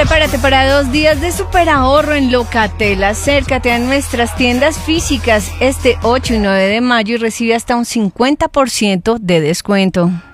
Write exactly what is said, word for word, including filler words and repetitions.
Prepárate para dos días de super ahorro en Locatel. Acércate a nuestras tiendas físicas este ocho y nueve de mayo y recibe hasta un cincuenta por ciento de descuento.